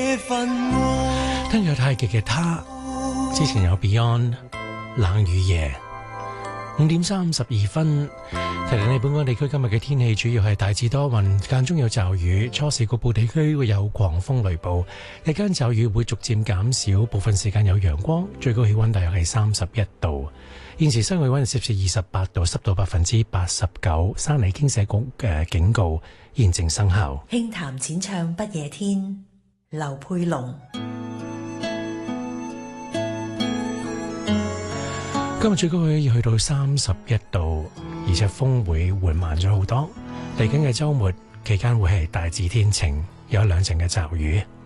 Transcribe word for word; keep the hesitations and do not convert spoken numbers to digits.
聽咗太極嘅他，之前有 Beyond 冷雨夜。五點三十二分，提醒你本港地區今日嘅天氣主要係大致多雲，間中有驟雨，初時局部地區會有狂風雷暴，日間驟雨會逐漸減少，部分時間有陽光，最高氣溫大約係三十一度。現時室外溫度攝氏二十八度，濕度百分之八十九，山泥傾瀉局嘅警告現正生效。 輕談淺唱不夜天，劉佩龍。 今日最高可以去到三十一度，而且風會緩慢咗好多。嚟緊嘅週末期間會係大致天晴，有兩成嘅驟雨。